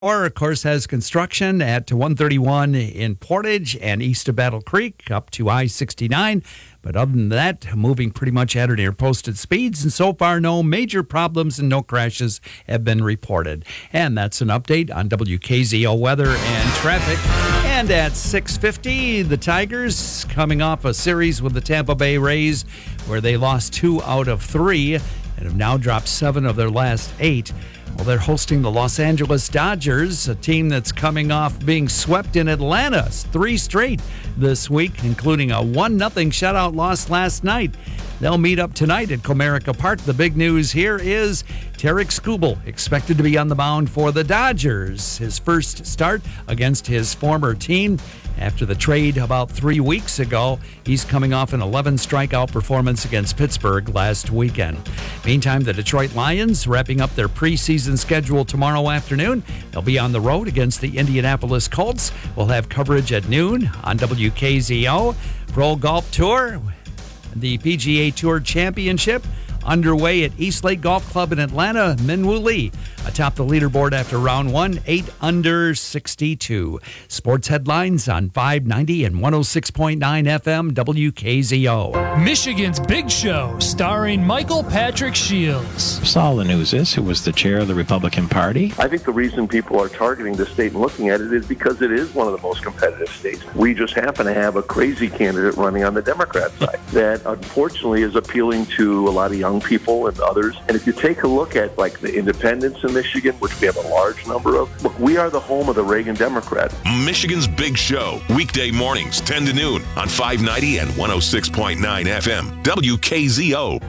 Or, of course, has construction at 131 in Portage and east of Battle Creek up to I-69. But other than that, moving pretty much at or near posted speeds. And so far, no major problems and no crashes have been reported. And that's an update on WKZO weather and traffic. And at 6:50, the Tigers coming off a series with the Tampa Bay Rays where they lost 2 out of 3 and have now dropped 7 of their last 8. Well, they're hosting the Los Angeles Dodgers, a team that's coming off being swept in Atlanta 3 straight this week, including a 1-0 shutout loss last night. They'll meet up tonight at Comerica Park. The big news here is Tarik Skubal expected to be on the mound for the Dodgers. His first start against his former team. After the trade about 3 weeks ago, he's coming off an 11 strikeout performance against Pittsburgh last weekend. Meantime, the Detroit Lions wrapping up their preseason schedule tomorrow afternoon. They'll be on the road against the Indianapolis Colts. We'll have coverage at noon on WKZO. Pro Golf Tour, the PGA Tour Championship underway at East Lake Golf Club in Atlanta. Minwoo Lee atop the leaderboard after round 1, 8 under 62. Sports headlines on 590 and 106.9 FM WKZO. Michigan's Big Show, starring Michael Patrick Shields. Saul Anuzis, who was the chair of the Republican Party. I think the reason people are targeting the state and looking at it is because it is one of the most competitive states. We just happen to have a crazy candidate running on the Democrat side that unfortunately is appealing to a lot of young people and others. And if you take a look at like the independents in Michigan, which we have a large number of, look, we are the home of the Reagan Democrat. Michigan's Big Show, weekday mornings 10 to noon on 590 and 106.9 FM WKZO.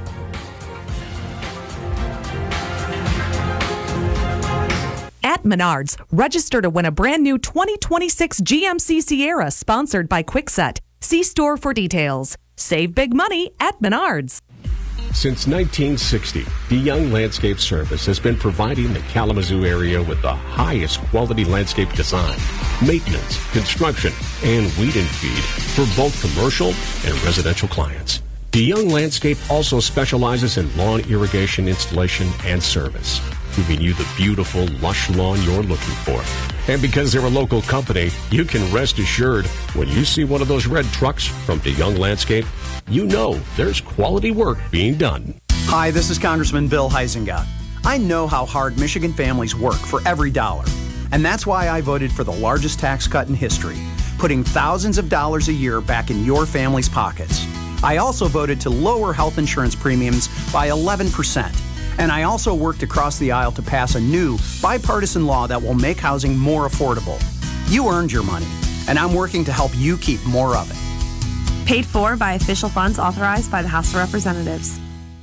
At Menards, register to win a brand new 2026 GMC Sierra sponsored by Kwikset. See store for details. Save big money at Menards. Since 1960, DeYoung Landscape Service has been providing the Kalamazoo area with the highest quality landscape design, maintenance, construction, and weed and feed for both commercial and residential clients. DeYoung Landscape also specializes in lawn irrigation installation and service, giving you the beautiful, lush lawn you're looking for. And because they're a local company, you can rest assured when you see one of those red trucks from DeYoung Landscape, you know there's quality work being done. Hi, this is Congressman Bill Huizenga. I know how hard Michigan families work for every dollar. And that's why I voted for the largest tax cut in history, putting thousands of dollars a year back in your family's pockets. I also voted to lower health insurance premiums by 11%. And I also worked across the aisle to pass a new bipartisan law that will make housing more affordable. You earned your money, and I'm working to help you keep more of it. Paid for by official funds authorized by the House of Representatives.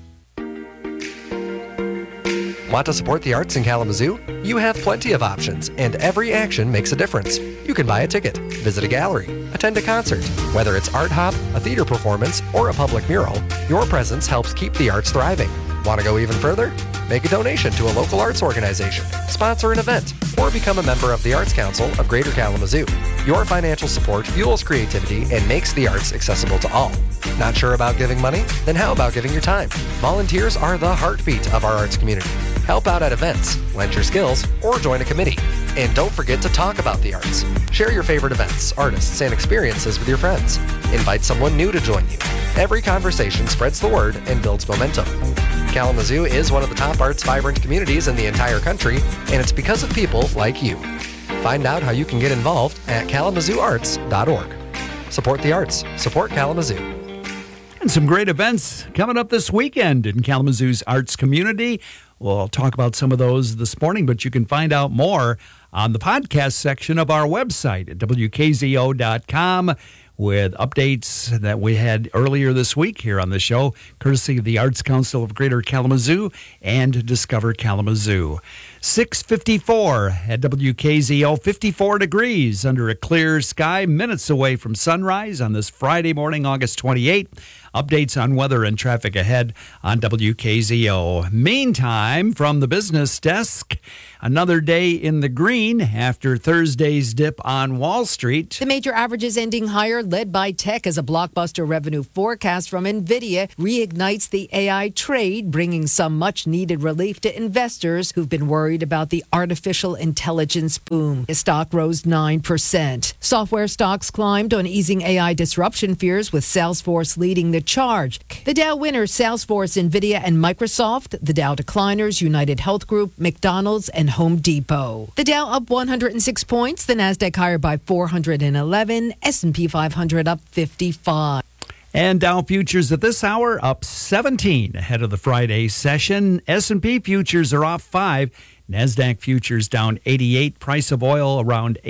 Want to support the arts in Kalamazoo? You have plenty of options, and every action makes a difference. You can buy a ticket, visit a gallery, attend a concert. Whether it's art hop, a theater performance, or a public mural, your presence helps keep the arts thriving. Want to go even further? Make a donation to a local arts organization, sponsor an event, or become a member of the Arts Council of Greater Kalamazoo. Your financial support fuels creativity and makes the arts accessible to all. Not sure about giving money? Then how about giving your time? Volunteers are the heartbeat of our arts community. Help out at events, lend your skills, or join a committee. And don't forget to talk about the arts. Share your favorite events, artists, and experiences with your friends. Invite someone new to join you. Every conversation spreads the word and builds momentum. Kalamazoo is one of the top arts vibrant communities in the entire country, and it's because of people like you. Find out how you can get involved at kalamazooarts.org. Support the arts. Support Kalamazoo. And some great events coming up this weekend in Kalamazoo's arts community. We'll talk about some of those this morning, but you can find out more on the podcast section of our website at WKZO.com with updates that we had earlier this week here on the show, courtesy of the Arts Council of Greater Kalamazoo and Discover Kalamazoo. 6:54 at WKZO, 54 degrees under a clear sky, minutes away from sunrise on this Friday morning, August 28th. Updates on weather and traffic ahead on WKZO. Meantime, from the business desk, another day in the green after Thursday's dip on Wall Street. The major averages ending higher, led by tech, as a blockbuster revenue forecast from NVIDIA reignites the AI trade, bringing some much-needed relief to investors who've been worried worried about the artificial intelligence boom. The stock rose 9%. Software stocks climbed on easing AI disruption fears, with Salesforce leading the charge. The Dow winners, Salesforce, NVIDIA, and Microsoft. The Dow decliners, United Health Group, McDonald's, and Home Depot. The Dow up 106 points. The Nasdaq higher by 411. S&P 500 up 55. And Dow futures at this hour up 17 ahead of the Friday session. S&P futures are off 5. NASDAQ futures down 88. Price of oil around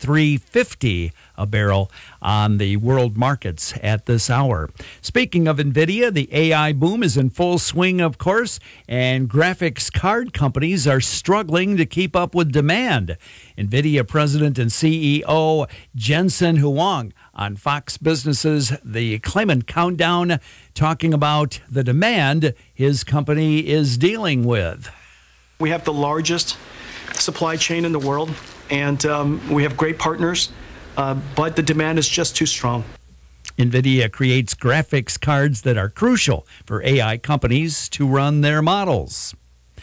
$83.50 a barrel on the world markets at this hour. Speaking of NVIDIA, the AI boom is in full swing, of course, and graphics card companies are struggling to keep up with demand. NVIDIA President and CEO Jensen Huang on Fox Business's The Clayman Countdown, talking about the demand his company is dealing with. We have the largest supply chain in the world, and we have great partners, but the demand is just too strong. NVIDIA creates graphics cards that are crucial for AI companies to run their models.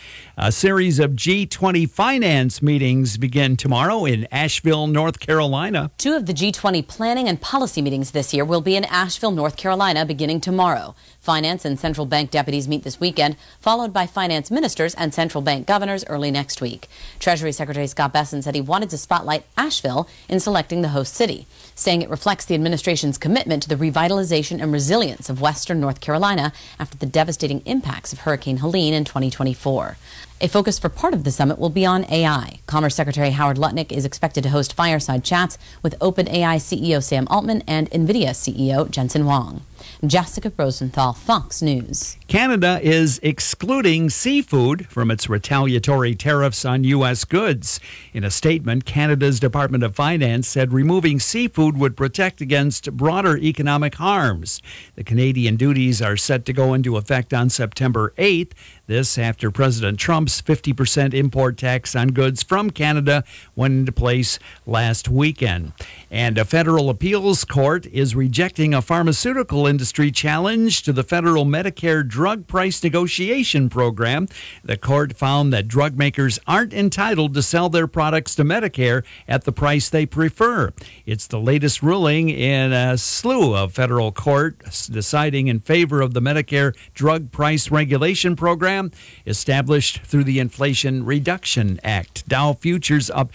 A series of G20 finance meetings begin tomorrow in Asheville, North Carolina. 2 of the G20 planning and policy meetings this year will be in Asheville, North Carolina, beginning tomorrow. Finance and central bank deputies meet this weekend, followed by finance ministers and central bank governors early next week. Treasury Secretary Scott Bessent said he wanted to spotlight Asheville in selecting the host city, saying it reflects the administration's commitment to the revitalization and resilience of western North Carolina after the devastating impacts of Hurricane Helene in 2024. A focus for part of the summit will be on AI. Commerce Secretary Howard Lutnick is expected to host fireside chats with OpenAI CEO Sam Altman and NVIDIA CEO Jensen Huang. Jessica Rosenthal, Fox News. Canada is excluding seafood from its retaliatory tariffs on U.S. goods. In a statement, Canada's Department of Finance said removing seafood would protect against broader economic harms. The Canadian duties are set to go into effect on September 8th. This after President Trump's 50% import tax on goods from Canada went into place last weekend. And a federal appeals court is rejecting a pharmaceutical industry challenge to the federal Medicare drug price negotiation program. The court found that drug makers aren't entitled to sell their products to Medicare at the price they prefer. It's the latest ruling in a slew of federal courts deciding in favor of the Medicare drug price regulation program established through the Inflation Reduction Act. Dow futures up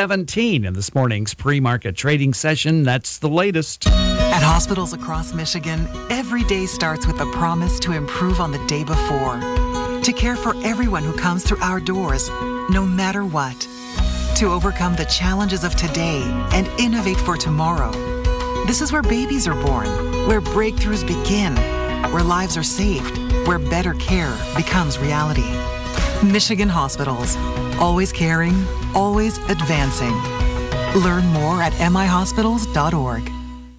17 in this morning's pre-market trading session. That's the latest. At hospitals across Michigan, every day starts with a promise to improve on the day before, to care for everyone who comes through our doors, no matter what, to overcome the challenges of today and innovate for tomorrow. This is where babies are born, where breakthroughs begin, where lives are saved, where better care becomes reality. Michigan Hospitals, always caring, always advancing. Learn more at mihospitals.org.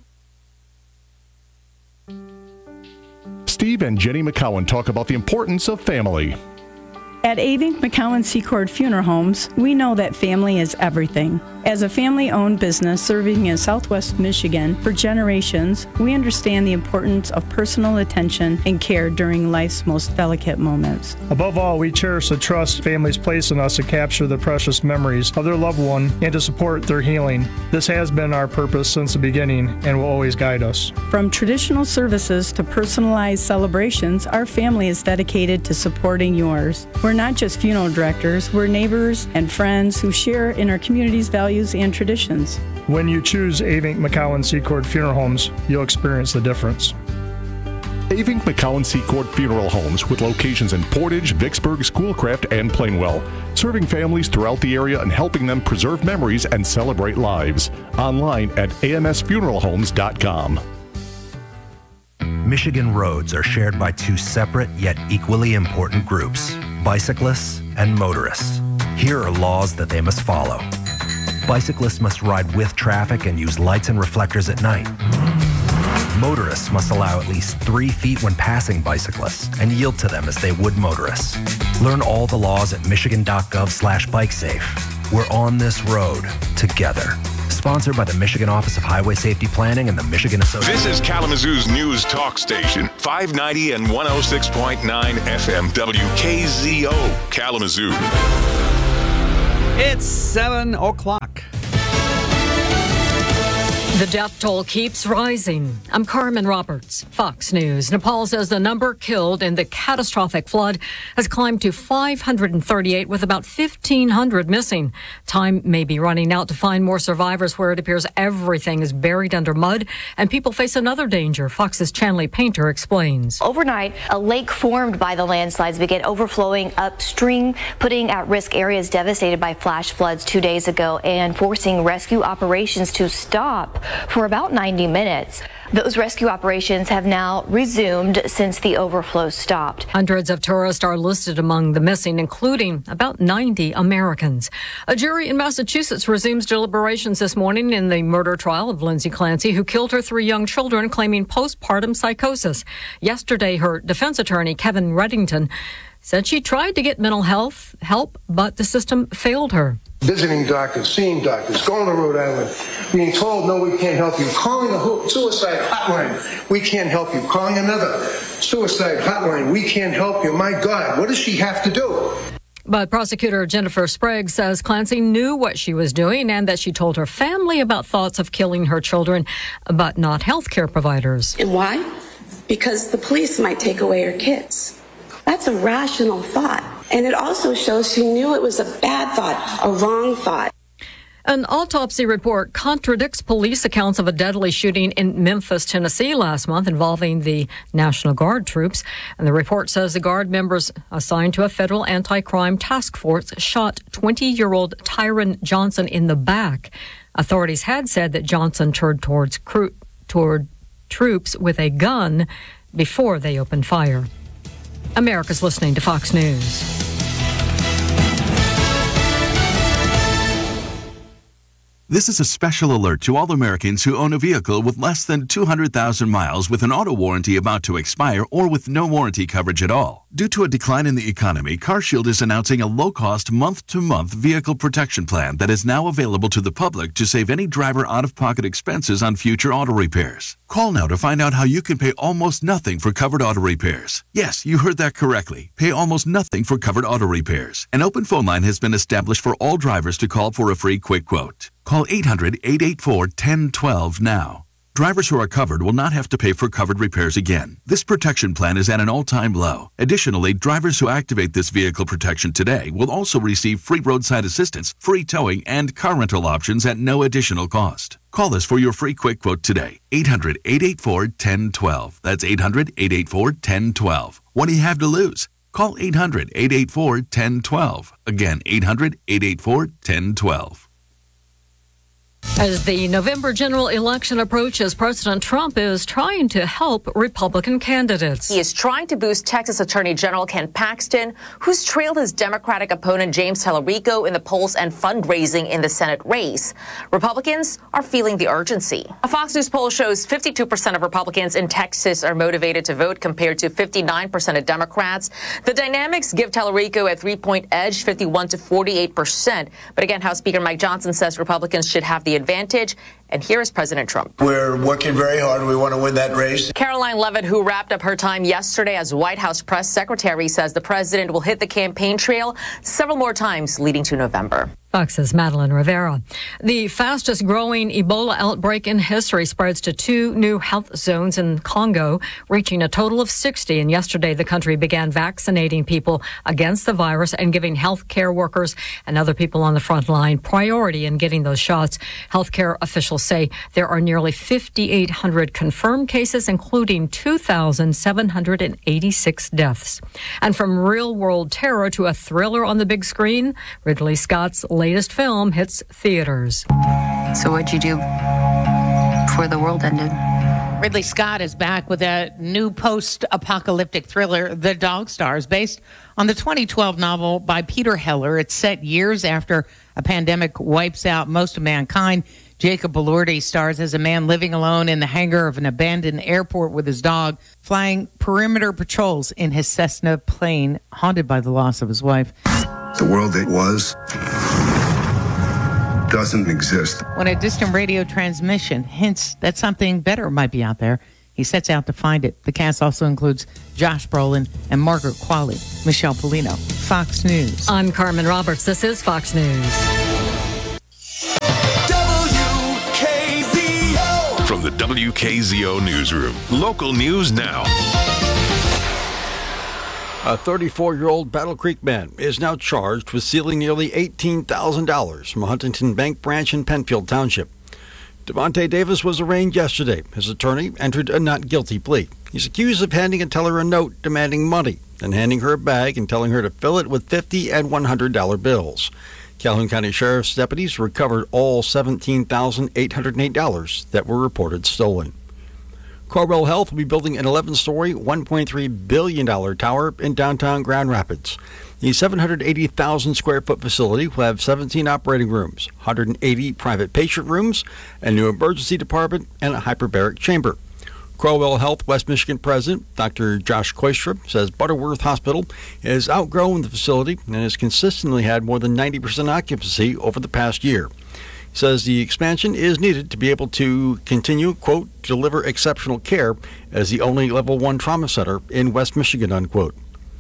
Steve and Jenny McCowan talk about the importance of family. At Avink McCowan Secord Funeral Homes, we know that family is everything. As a family-owned business serving in Southwest Michigan for generations, we understand the importance of personal attention and care during life's most delicate moments. Above all, we cherish the trust families place in us to capture the precious memories of their loved one and to support their healing. This has been our purpose since the beginning and will always guide us. From traditional services to personalized celebrations, our family is dedicated to supporting yours. We're not just funeral directors, we're neighbors and friends who share in our community's values and traditions. When you choose Avink McCowan Secord Funeral Homes, you'll experience the difference. Avink McCowan Secord Funeral Homes with locations in Portage, Vicksburg, Schoolcraft, and Plainwell, serving families throughout the area and helping them preserve memories and celebrate lives. Online at amsfuneralhomes.com. Michigan roads are shared by 2 separate yet equally important groups, bicyclists and motorists. Here are laws that they must follow. Bicyclists must ride with traffic and use lights and reflectors at night. Motorists must allow at least 3 feet when passing bicyclists and yield to them as they would motorists. Learn all the laws at michigan.gov/bikesafe. We're on this road together. Sponsored by the Michigan Office of Highway Safety Planning and the Michigan Association. This is Kalamazoo's news talk station, 590 and 106.9 FM WKZO, Kalamazoo. It's 7 o'clock. The death toll keeps rising. I'm Carmen Roberts, Fox News. Nepal says the number killed in the catastrophic flood has climbed to 538, with about 1,500 missing. Time may be running out to find more survivors where it appears everything is buried under mud and people face another danger. Fox's Chanley Painter explains. Overnight, a lake formed by the landslides began overflowing upstream, putting at risk areas devastated by flash floods 2 days ago and forcing rescue operations to stop for about 90 minutes. Those rescue operations have now resumed since the overflow stopped. Hundreds of tourists are listed among the missing, including about 90 Americans. A jury in Massachusetts resumes deliberations this morning in the murder trial of Lindsay Clancy, who killed her 3 young children, claiming postpartum psychosis. Yesterday, her defense attorney, Kevin Reddington, said she tried to get mental health help, but the system failed her. Visiting doctors, seeing doctors, going to Rhode Island, being told, no, we can't help you. Calling a suicide hotline, we can't help you. Calling another suicide hotline, we can't help you. My God, what does she have to do? But prosecutor Jennifer Sprague says Clancy knew what she was doing and that she told her family about thoughts of killing her children, but not healthcare providers. And why? Because the police might take away her kids. That's a rational thought. And it also shows she knew it was a bad thought, a wrong thought. An autopsy report contradicts police accounts of a deadly shooting in Memphis, Tennessee last month involving the National Guard troops. And the report says the Guard members assigned to a federal anti-crime task force shot 20-year-old Tyron Johnson in the back. Authorities had said that Johnson turned toward troops with a gun before they opened fire. America's listening to Fox News. This is a special alert to all Americans who own a vehicle with less than 200,000 miles with an auto warranty about to expire or with no warranty coverage at all. Due to a decline in the economy, CarShield is announcing a low-cost month-to-month vehicle protection plan that is now available to the public to save any driver out-of-pocket expenses on future auto repairs. Call now to find out how you can pay almost nothing for covered auto repairs. Yes, you heard that correctly. Pay almost nothing for covered auto repairs. An open phone line has been established for all drivers to call for a free quick quote. Call 800-884-1012 now. Drivers who are covered will not have to pay for covered repairs again. This protection plan is at an all-time low. Additionally, drivers who activate this vehicle protection today will also receive free roadside assistance, free towing, and car rental options at no additional cost. Call us for your free quick quote today. 800-884-1012. That's 800-884-1012. What do you have to lose? Call 800-884-1012. Again, 800-884-1012. As the November general election approaches, President Trump is trying to help Republican candidates. He is trying to boost Texas Attorney General Ken Paxton, who's trailed his Democratic opponent James Tallarico in the polls and fundraising in the Senate race. Republicans are feeling the urgency. A Fox News poll shows 52% of Republicans in Texas are motivated to vote compared to 59% of Democrats. The dynamics give Tallarico a 3-point edge, 51 to 48%. But again, House Speaker Mike Johnson says Republicans should have the advantage. And here is President Trump. We're working very hard. We want to win that race. Caroline Leavitt, who wrapped up her time yesterday as White House press secretary, says the president will hit the campaign trail several more times leading to November. Fox's Madeline Rivera. The fastest growing Ebola outbreak in history spreads to 2 new health zones in Congo, reaching a total of 60. And yesterday, the country began vaccinating people against the virus and giving healthcare workers and other people on the front line priority in getting those shots. Healthcare officials say there are nearly 5,800 confirmed cases, including 2,786 deaths. And from real-world terror to a thriller on the big screen, Ridley Scott's latest film hits theaters. So what'd you do before the world ended? Ridley Scott is back with a new post-apocalyptic thriller, The Dog Stars, based on the 2012 novel by Peter Heller. It's set years after a pandemic wipes out most of mankind. Jacob Elordi stars as a man living alone in the hangar of an abandoned airport with his dog, flying perimeter patrols in his Cessna plane, haunted by the loss of his wife. The world that was doesn't exist. When a distant radio transmission hints that something better might be out there, He sets out to find it. The cast also includes Josh Brolin and Margaret Qualley. Michelle Polino, Fox News. I'm Carmen Roberts. This is Fox News. WKZO. From the WKZO Newsroom, local news now. A 34-year-old Battle Creek man is now charged with stealing nearly $18,000 from a Huntington Bank branch in Penfield Township. Devontae Davis was arraigned yesterday. His attorney entered a not guilty plea. He's accused of handing a teller a note demanding money, then handing her a bag and telling her to fill it with $50 and $100 bills. Calhoun County Sheriff's deputies recovered all $17,808 that were reported stolen. Corewell Health will be building an 11-story, $1.3 billion tower in downtown Grand Rapids. The 780,000-square-foot facility will have 17 operating rooms, 180 private patient rooms, a new emergency department, and a hyperbaric chamber. Corewell Health West Michigan President Dr. Josh Koistra says Butterworth Hospital has outgrown the facility and has consistently had more than 90% occupancy over the past year. He says the expansion is needed to be able to continue, quote, deliver exceptional care as the only level 1 trauma center in West Michigan, unquote.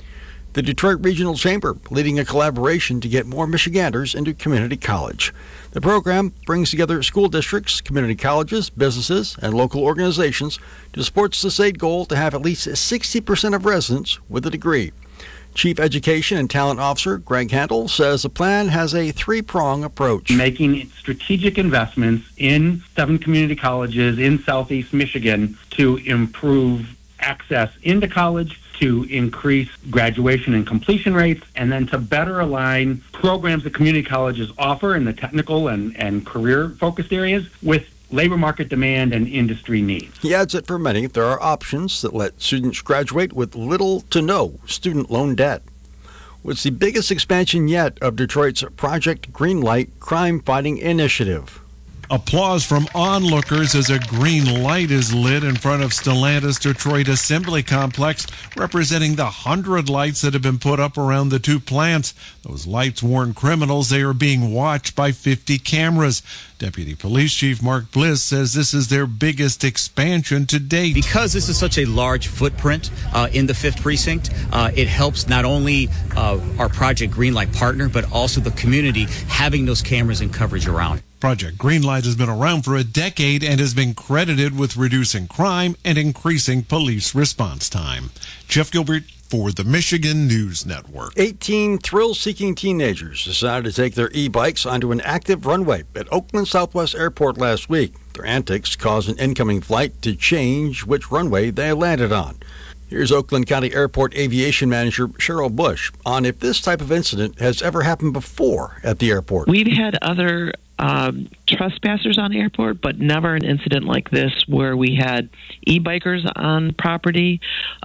The Detroit Regional Chamber leading a collaboration to get more Michiganders into community college. The program brings together school districts, community colleges, businesses, and local organizations to support the state goal to have at least 60% of residents with a degree. Chief Education and Talent Officer Greg Handel says the plan has a 3-prong approach. Making strategic investments in 7 community colleges in Southeast Michigan to improve access into college, to increase graduation and completion rates, and then to better align programs that community colleges offer in the technical and career-focused areas with labor market demand and industry needs. He adds that for many, there are options that let students graduate with little to no student loan debt. What's the biggest expansion yet of Detroit's Project Greenlight crime-fighting initiative? Applause from onlookers as a green light is lit in front of Stellantis Detroit Assembly Complex, representing the 100 lights that have been put up around the 2 plants. Those lights warn criminals they are being watched by 50 cameras. Deputy Police Chief Mark Bliss says this is their biggest expansion to date. Because this is such a large footprint in the 5th Precinct, it helps not only our Project Greenlight partner, but also the community having those cameras and coverage around. Project Greenlight has been around for a decade and has been credited with reducing crime and increasing police response time. Jeff Gilbert for the Michigan News Network. 18 thrill-seeking teenagers decided to take their e-bikes onto an active runway at Oakland Southwest Airport last week. Their antics caused an incoming flight to change which runway they landed on. Here's Oakland County Airport Aviation Manager Cheryl Bush on if this type of incident has ever happened before at the airport. We've had other trespassers on the airport, but never an incident like this where we had e-bikers on property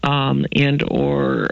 and or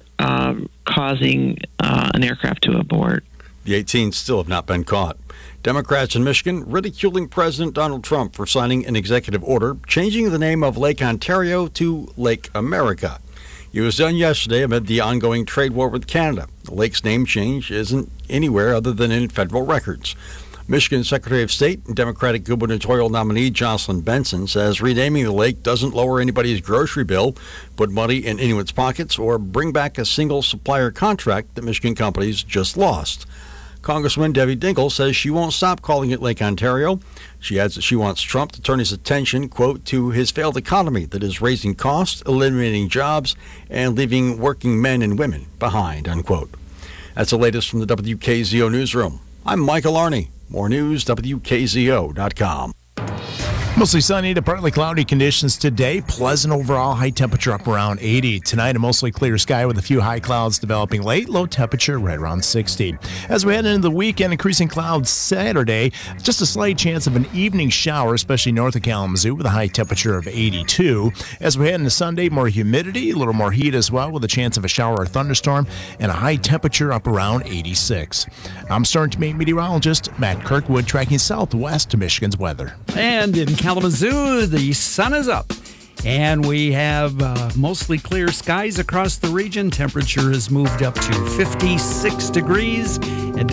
causing an aircraft to abort. The 18 still have not been caught. Democrats in Michigan ridiculing President Donald Trump for signing an executive order changing the name of Lake Ontario to Lake America. It was done yesterday amid the ongoing trade war with Canada. The lake's name change isn't anywhere other than in federal records. Michigan Secretary of State and Democratic gubernatorial nominee Jocelyn Benson says renaming the lake doesn't lower anybody's grocery bill, put money in Inuits' pockets, or bring back a single supplier contract that Michigan companies just lost. Congresswoman Debbie Dingell says she won't stop calling it Lake Ontario. She adds that she wants Trump to turn his attention, quote, to his failed economy that is raising costs, eliminating jobs, and leaving working men and women behind, unquote. That's the latest from the WKZO Newsroom. I'm Michael Arney. More news, WKZO.com. Mostly sunny to partly cloudy conditions today. Pleasant overall, high temperature up around 80. Tonight, a mostly clear sky with a few high clouds developing late. Low temperature right around 60. As we head into the weekend, increasing clouds Saturday. Just a slight chance of an evening shower, especially north of Kalamazoo, with a high temperature of 82. As we head into Sunday, more humidity, a little more heat as well, with a chance of a shower or thunderstorm, and a high temperature up around 86. I'm Storm Team meteorologist Matt Kirkwood, tracking southwest to Michigan's weather. And in Kalamazoo, the sun is up. And we have mostly clear skies across the region. Temperature has moved up to 56 degrees at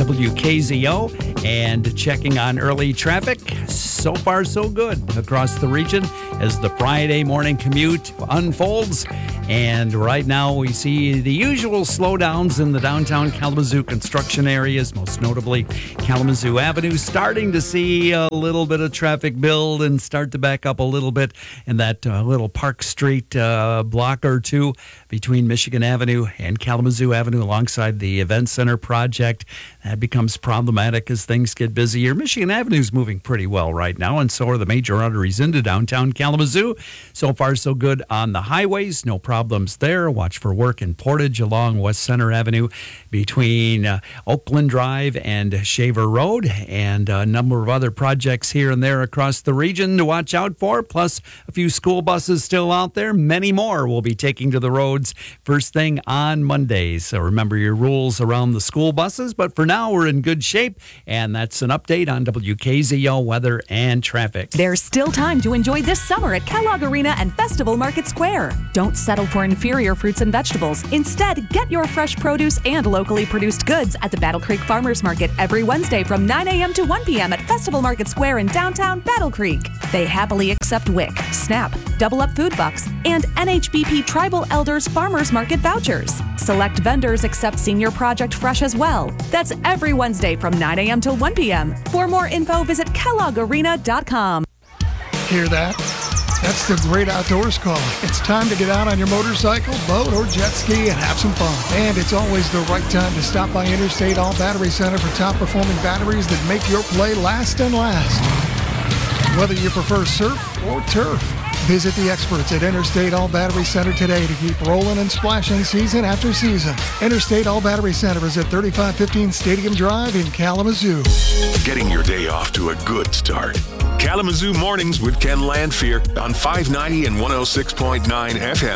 WKZO. And checking on early traffic, so far so good across the region as the Friday morning commute unfolds. And right now we see the usual slowdowns in the downtown Kalamazoo construction areas, most notably Kalamazoo Avenue, starting to see a little bit of traffic build and start to back up a little bit in that little Park Street block or two between Michigan Avenue and Kalamazoo Avenue alongside the Event Center project. That becomes problematic as things get busier. Michigan Avenue is moving pretty well right now, and so are the major arteries into downtown Kalamazoo. So far, so good on the highways. No problems there. Watch for work in Portage along West Center Avenue between Oakland Drive and Shaver Road, and a number of other projects here and there across the region to watch out for, plus a few school buses still out there. Many more will be taking to the roads first thing on Mondays. So remember your rules around the school buses, but for now we're in good shape, and that's an update on WKZO weather and traffic. There's still time to enjoy this summer at Kellogg Arena and Festival Market Square. Don't settle for inferior fruits and vegetables. Instead, get your fresh produce and locally produced goods at the Battle Creek Farmers Market every Wednesday from 9 a.m. to 1 p.m. at Festival Market Square in downtown Battle Creek. They happily accept WIC, SNAP, Double Up Food Bucks, and NHBP Tribal Elders Farmers Market vouchers. Select vendors accept Senior Project Fresh as well. That's every Wednesday from 9 a.m. till 1 p.m. For more info, visit KelloggArena.com. Hear that? That's the great outdoors calling. It's time to get out on your motorcycle, boat, or jet ski and have some fun. And it's always the right time to stop by Interstate All Battery Center for top-performing batteries that make your play last and last. Whether you prefer surf or turf, visit the experts at Interstate All Battery Center today to keep rolling and splashing season after season. Interstate All Battery Center is at 3515 Stadium Drive in Kalamazoo. Getting your day off to a good start. Kalamazoo Mornings with Ken Landfear on 590 and 106.9 FM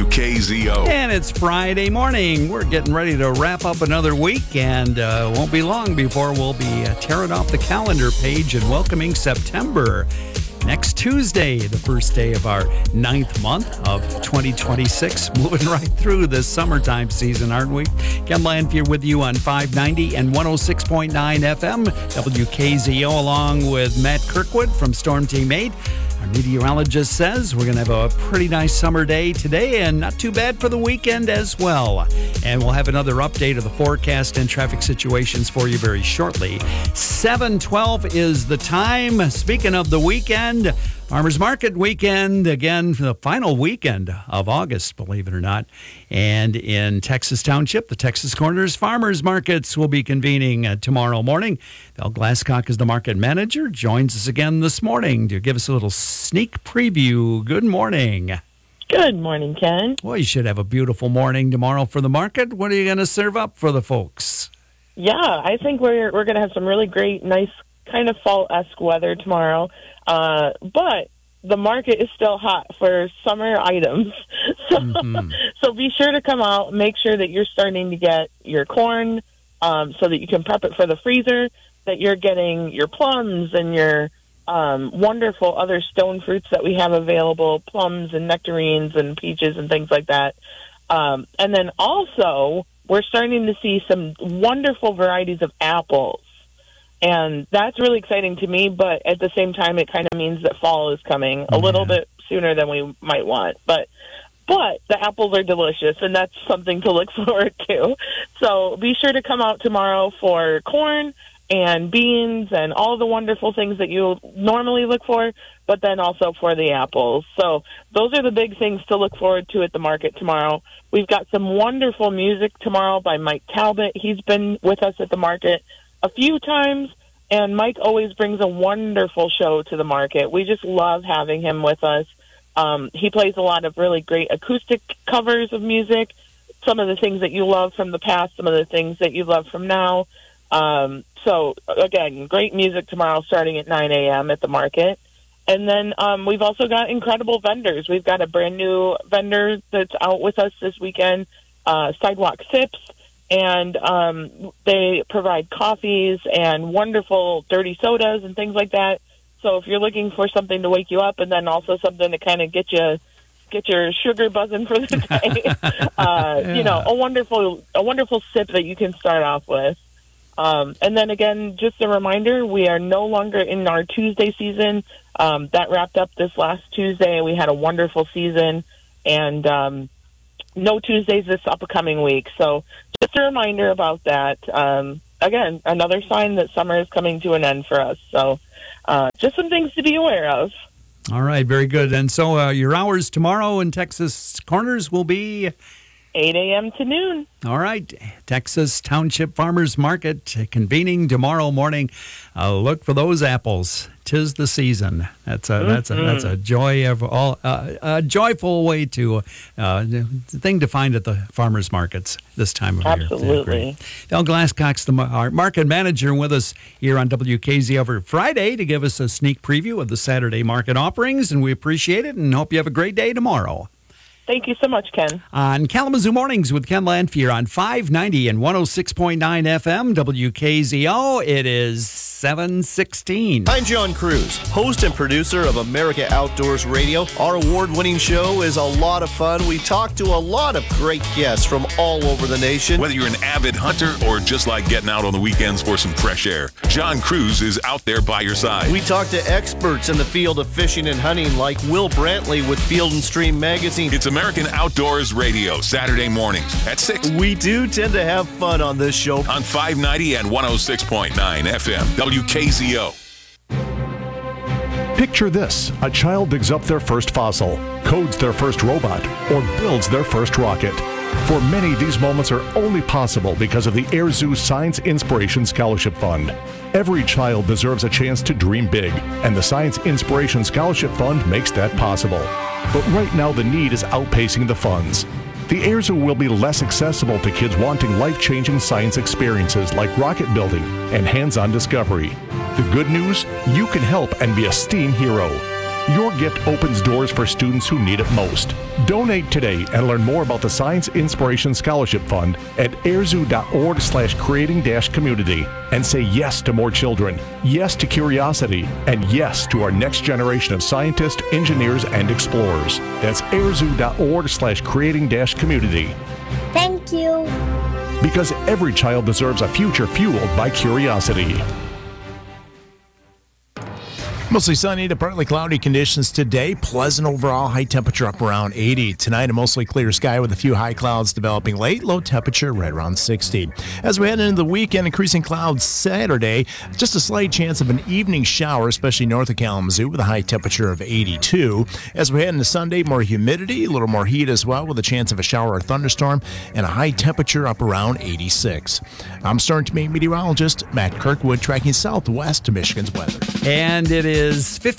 WKZO. And it's Friday morning. We're getting ready to wrap up another week, and won't be long before we'll be tearing off the calendar page and welcoming September. Next Tuesday, the first day of our 9th month of 2026. Moving right through this summertime season, aren't we? Ken Landfear with you on 590 and 106.9 FM, WKZO, along with Matt Kirkwood from Storm Team 8. Our meteorologist says we're going to have a pretty nice summer day today and not too bad for the weekend as well. And we'll have another update of the forecast and traffic situations for you very shortly. 7:12 is the time. Speaking of the weekend, Farmers Market weekend, again, the final weekend of August, believe it or not. And in Texas Township, the Texas Corners Farmers Markets will be convening tomorrow morning. Val Glasscock is the market manager, joins us again this morning to give us a little sneak preview. Good morning. Good morning, Ken. Well, you should have a beautiful morning tomorrow for the market. What are you going to serve up for the folks? Yeah, I think we're going to have some really great, nice, kind of fall-esque weather tomorrow. But the market is still hot for summer items. So be sure to come out, make sure that you're starting to get your corn so that you can prep it for the freezer, that you're getting your plums and your wonderful other stone fruits that we have available, plums and nectarines and peaches and things like that. And then also, we're starting to see some wonderful varieties of apples. And that's really exciting to me, but at the same time, it kind of means that fall is coming a little bit sooner than we might want. But the apples are delicious, and that's something to look forward to. So be sure to come out tomorrow for corn and beans and all the wonderful things that you normally look for, but then also for the apples. So those are the big things to look forward to at the market tomorrow. We've got some wonderful music tomorrow by Mike Talbot. He's been with us at the market a few times, and Mike always brings a wonderful show to the market. We just love having him with us. He plays a lot of really great acoustic covers of music, some of the things that you love from the past, some of the things that you love from now. So, again, great music tomorrow starting at 9 a.m. at the market. And then we've also got incredible vendors. We've got a brand-new vendor that's out with us this weekend, Sidewalk Sips. And they provide coffees and wonderful dirty sodas and things like that. So if you're looking for something to wake you up and then also something to kind of get you get your sugar buzzing for the day. You know, a wonderful sip that you can start off with. And then again, just a reminder, we are no longer in our Tuesday season. That wrapped up this last Tuesday, and we had a wonderful season. And no Tuesdays this upcoming week. So just a reminder about that. Again, another sign that summer is coming to an end for us. So just some things to be aware of. All right, very good. And so your hours tomorrow in Texas Corners will be 8 a.m. to noon. All right. Texas Township Farmers Market convening tomorrow morning. Look for those apples. 'Tis the season. That's a joy of all. A joyful way to thing to find at the farmers markets this time of year. Absolutely. Phil Glasscock's our market manager, with us here on WKZ every Friday to give us a sneak preview of the Saturday market offerings, and we appreciate it and hope you have a great day tomorrow. Thank you so much, Ken. On Kalamazoo Mornings with Ken Lanfear on 590 and 106.9 FM WKZO, it is 7:16. I'm John Cruz, host and producer of America Outdoors Radio. Our award-winning show is a lot of fun. We talk to a lot of great guests from all over the nation. Whether you're an avid hunter or just like getting out on the weekends for some fresh air, John Cruz is out there by your side. We talk to experts in the field of fishing and hunting like Will Brantley with Field and Stream Magazine. It's American Outdoors Radio, Saturday mornings at 6. We do tend to have fun on this show. On 590 and 106.9 FM, WKZO. Picture this. A child digs up their first fossil, codes their first robot, or builds their first rocket. For many, these moments are only possible because of the Air Zoo Science Inspiration Scholarship Fund. Every child deserves a chance to dream big, and the Science Inspiration Scholarship Fund makes that possible. But right now, the need is outpacing the funds. The Air Zoo will be less accessible to kids wanting life-changing science experiences like rocket building and hands-on discovery. The good news? You can help and be a STEAM hero. Your gift opens doors for students who need it most. Donate today and learn more about the Science Inspiration Scholarship Fund at airzoo.org/creating-community and say yes to more children, yes to curiosity, and yes to our next generation of scientists, engineers, and explorers. That's airzoo.org/creating-community. Thank you. Because every child deserves a future fueled by curiosity. Mostly sunny to partly cloudy conditions today. Pleasant overall, high temperature up around 80. Tonight, a mostly clear sky with a few high clouds developing late. Low temperature right around 60. As we head into the weekend, increasing clouds Saturday. Just a slight chance of an evening shower, especially north of Kalamazoo, with a high temperature of 82. As we head into Sunday, more humidity, a little more heat as well, with a chance of a shower or thunderstorm, and a high temperature up around 86. I'm Stern to Maine meteorologist Matt Kirkwood, tracking southwest to Michigan's weather. And it is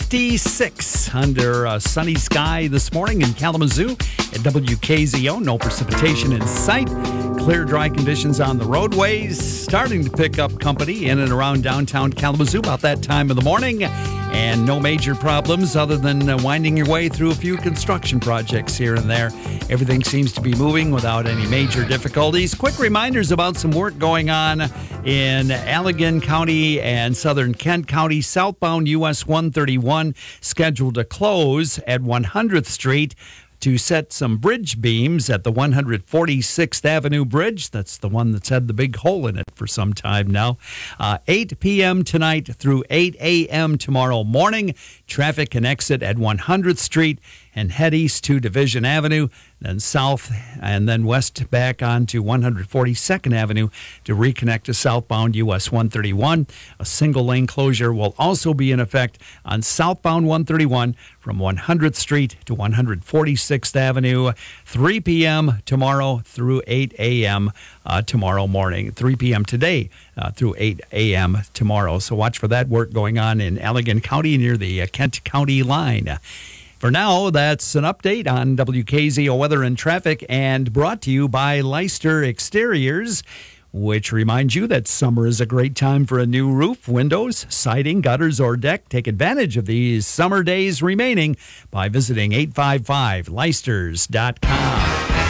56 under a sunny sky this morning in Kalamazoo at WKZO. No precipitation in sight. Clear, dry conditions on the roadways. Starting to pick up company in and around downtown Kalamazoo about that time of the morning. And no major problems other than winding your way through a few construction projects here and there. Everything seems to be moving without any major difficulties. Quick reminders about some work going on in Allegan County and southern Kent County. Southbound US 131 scheduled to close at 100th Street to set some bridge beams at the 146th Avenue Bridge. That's the one that's had the big hole in it for some time now. 8 p.m. tonight through 8 a.m. tomorrow morning. Traffic can exit at 100th Street and head east to Division Avenue, then south and then west back onto 142nd Avenue to reconnect to southbound US 131. A single lane closure will also be in effect on southbound 131 from 100th Street to 146th Avenue, 3 p.m. tomorrow through 8 a.m. Tomorrow morning, 3 p.m. today through 8 a.m. tomorrow. So watch for that work going on in Allegan County near the Kent County line. For now, that's an update on WKZO weather and traffic, and brought to you by Leicester Exteriors, which reminds you that summer is a great time for a new roof, windows, siding, gutters, or deck. Take advantage of these summer days remaining by visiting 855leicesters.com.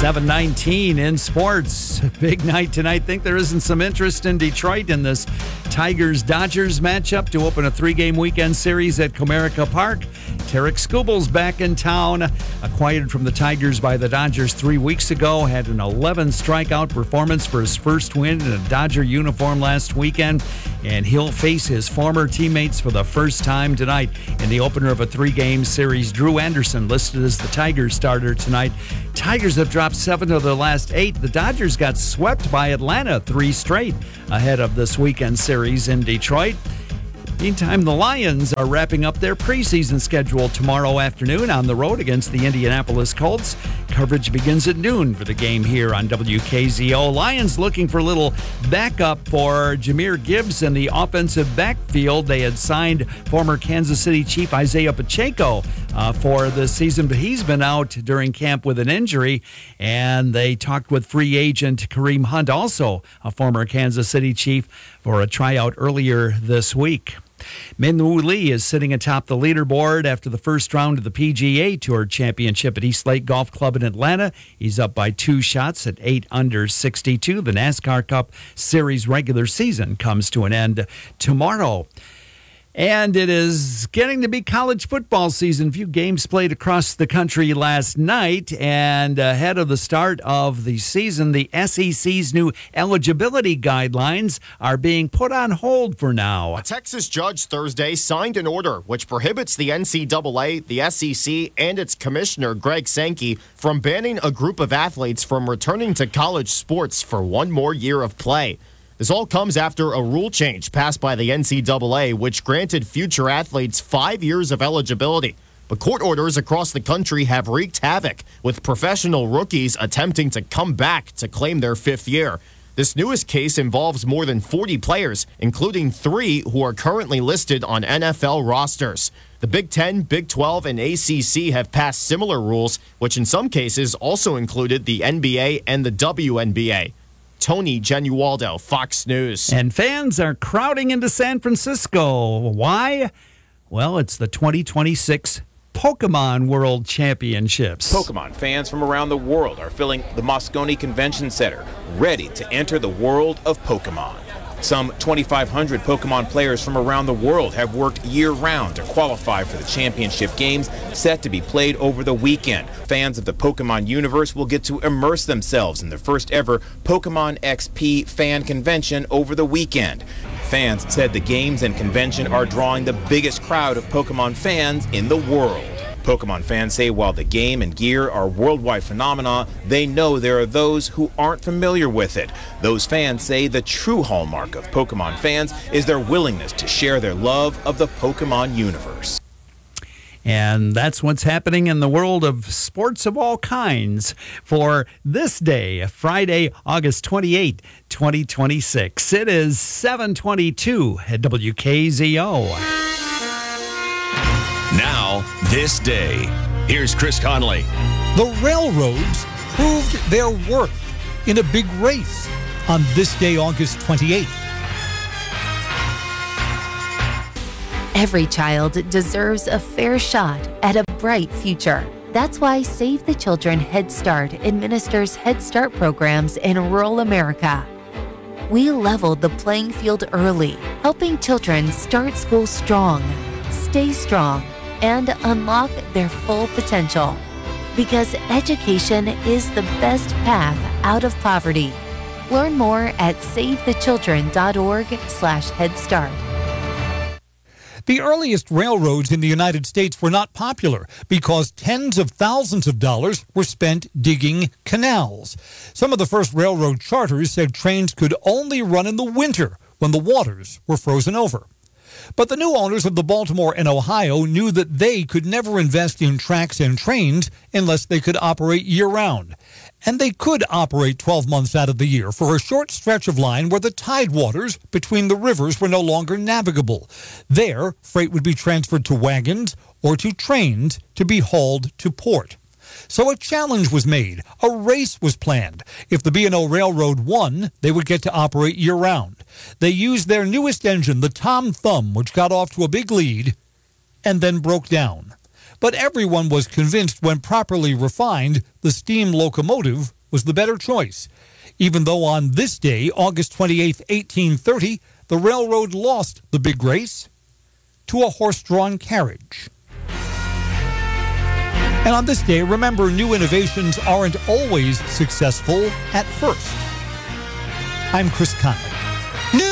7:19 in sports. Big night tonight. Think there isn't some interest in Detroit in this Tigers-Dodgers matchup to open a 3-game weekend series at Comerica Park. Tarek Skubal's back in town. Acquired from the Tigers by the Dodgers 3 weeks ago. Had an 11 strikeout performance for his first win in a Dodger uniform last weekend. And he'll face his former teammates for the first time tonight in the opener of a 3-game series. Drew Anderson listed as the Tigers starter tonight. Tigers have dropped 7 of their last 8. The Dodgers got swept by Atlanta 3 straight ahead of this weekend series in Detroit. Meantime, the Lions are wrapping up their preseason schedule tomorrow afternoon on the road against the Indianapolis Colts. Coverage begins at noon for the game here on WKZO. Lions looking for a little backup for Jahmyr Gibbs in the offensive backfield. They had signed former Kansas City Chief Isaiah Pacheco for the season, but he's been out during camp with an injury. And they talked with free agent Kareem Hunt, also a former Kansas City Chief, for a tryout earlier this week. Min Woo Lee is sitting atop the leaderboard after the first round of the PGA Tour Championship at East Lake Golf Club in Atlanta. He's up by 2 shots at 8 under 62. The NASCAR Cup Series regular season comes to an end tomorrow. And it is getting to be college football season. A few games played across the country last night. And ahead of the start of the season, the SEC's new eligibility guidelines are being put on hold for now. A Texas judge Thursday signed an order which prohibits the NCAA, the SEC, and its commissioner, Greg Sankey, from banning a group of athletes from returning to college sports for 1 more year of play. This all comes after a rule change passed by the NCAA, which granted future athletes 5 years of eligibility. But court orders across the country have wreaked havoc, with professional rookies attempting to come back to claim their 5th year. This newest case involves more than 40 players, including 3 who are currently listed on NFL rosters. The Big Ten, Big 12, and ACC have passed similar rules, which in some cases also included the NBA and the WNBA. Tony Genualdo, Fox News. And fans are crowding into San Francisco. Why? Well, it's the 2026 Pokemon World Championships. Pokemon fans from around the world are filling the Moscone Convention Center, ready to enter the world of Pokemon. Some 2,500 Pokemon players from around the world have worked year-round to qualify for the championship games set to be played over the weekend. Fans of the Pokemon universe will get to immerse themselves in the first ever Pokemon XP fan convention over the weekend. Fans said the games and convention are drawing the biggest crowd of Pokemon fans in the world. Pokemon fans say while the game and gear are a worldwide phenomena, they know there are those who aren't familiar with it. Those fans say the true hallmark of Pokemon fans is their willingness to share their love of the Pokemon universe. And that's what's happening in the world of sports of all kinds for this day, Friday, August 28, 2026. It is 7:22 at WKZO. Now, this day. Here's Chris Conley. The railroads proved their worth in a big race on this day, August 28th. Every child deserves a fair shot at a bright future. That's why Save the Children Head Start administers Head Start programs in rural America. We leveled the playing field early, helping children start school strong, stay strong, and unlock their full potential. Because education is the best path out of poverty. Learn more at savethechildren.org/Head Start. The earliest railroads in the United States were not popular because tens of thousands of dollars were spent digging canals. Some of the first railroad charters said trains could only run in the winter when the waters were frozen over. But the new owners of the Baltimore and Ohio knew that they could never invest in tracks and trains unless they could operate year-round. And they could operate 12 months out of the year for a short stretch of line where the tidewaters between the rivers were no longer navigable. There, freight would be transferred to wagons or to trains to be hauled to port. So a challenge was made. A race was planned. If the B&O Railroad won, they would get to operate year-round. They used their newest engine, the Tom Thumb, which got off to a big lead and then broke down. But everyone was convinced when properly refined, the steam locomotive was the better choice. Even though on this day, August 28, 1830, the railroad lost the big race to a horse-drawn carriage. And on this day, remember, new innovations aren't always successful at first. I'm Chris Conley.